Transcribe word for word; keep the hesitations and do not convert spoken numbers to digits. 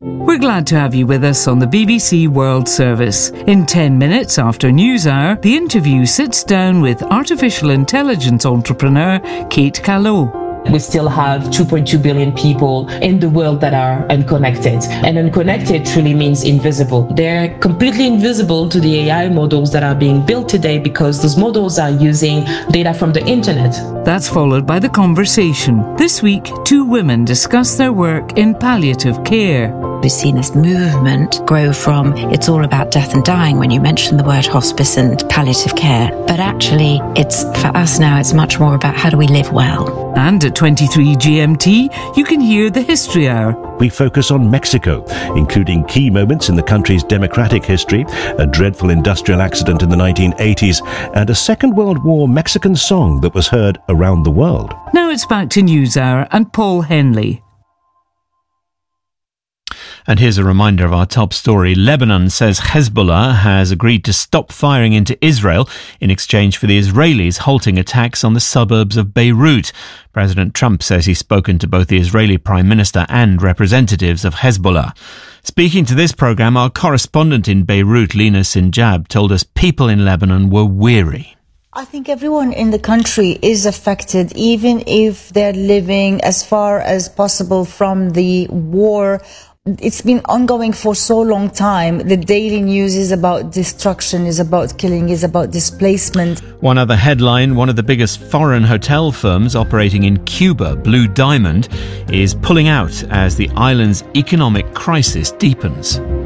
We're glad to have you with us on the B B C World Service. In ten minutes after News Hour, the interview sits down with artificial intelligence entrepreneur Kate Callot. We still have two point two billion people in the world that are unconnected. And unconnected truly means invisible. They're completely invisible to the A I models that are being built today because those models are using data from the internet. That's followed by The Conversation. This week, two women discuss their work in palliative care. We've seen this movement grow from it's all about death and dying when you mention the word hospice and palliative care. But actually, it's for us now, it's much more about how do we live well. And at twenty-three G M T, you can hear the History Hour. We focus on Mexico, including key moments in the country's democratic history, a dreadful industrial accident in the nineteen eighties, and a Second World War Mexican song that was heard around the world. Now it's back to News Hour and Paul Henley. And here's a reminder of our top story. Lebanon says Hezbollah has agreed to stop firing into Israel in exchange for the Israelis halting attacks on the suburbs of Beirut. President Trump says he's spoken to both the Israeli Prime Minister and representatives of Hezbollah. Speaking to this programme, our correspondent in Beirut, Lina Sinjab, told us people in Lebanon were weary. I think everyone in the country is affected, even if they're living as far as possible from the war. It's been ongoing for so long time. The daily news is about destruction, is about killing, is about displacement. One other headline, one of the biggest foreign hotel firms operating in Cuba, Blue Diamond, is pulling out as the island's economic crisis deepens.